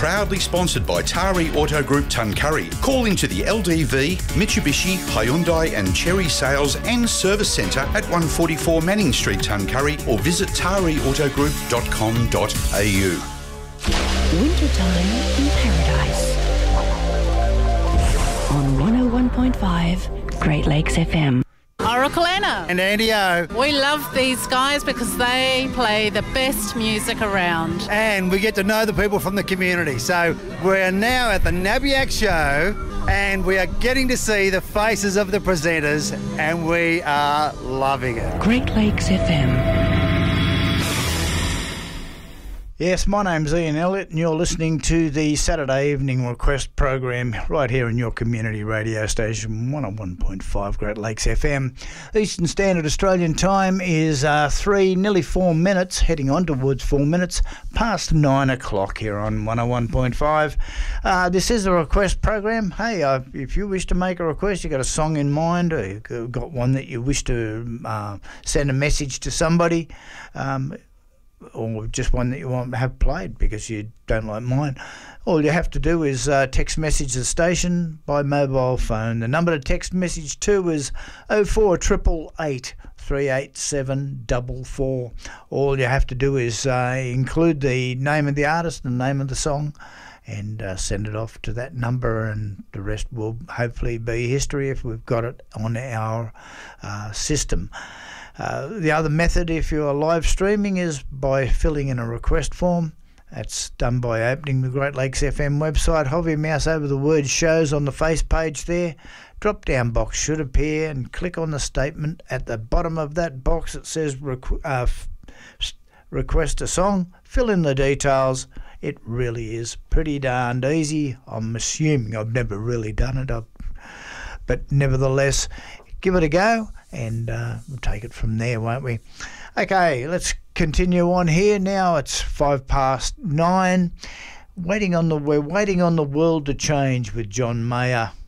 proudly sponsored by Tari Auto Group Tuncurry. Call into the LDV, Mitsubishi, Hyundai and Chery Sales and Service Centre at 144 Manning Street, Tuncurry, or visit tariautogroup.com.au. Wintertime in Paradise on 101.5 Great Lakes FM. Oracle Anna. And Andy O. We love these guys because they play the best music around. And we get to know the people from the community. So we're now at the Nabiac Show and we are getting to see the faces of the presenters and we are loving it. Great Lakes FM. Yes, my name's Ian Elliott and you're listening to the Saturday Evening Request program right here in your community radio station, 101.5 Great Lakes FM. Eastern Standard Australian Time is nearly 4 minutes, heading on towards 4 minutes past 9 o'clock here on 101.5. This is a request program. Hey, if you wish to make a request, you've got a song in mind or you've got one that you wish to send a message to somebody, or just one that you want to have played because you don't like mine, all you have to do is text message the station by mobile phone. The number to text message to is 04888 387 444. All you have to do is include the name of the artist and the name of the song and send it off to that number, and the rest will hopefully be history if we've got it on our system. The other method, if you're live streaming, is by filling in a request form. That's done by opening the Great Lakes FM website. Hover your mouse over the word shows on the face page there. Drop down box should appear and click on the statement at the bottom of that box that says request a song. Fill in the details. It really is pretty darned easy. I'm assuming I've never really done it, but nevertheless, give it a go. And we'll take it from there, won't we? Okay, let's continue on here. Now it's 9:05. We're waiting on the world to change with John Mayer.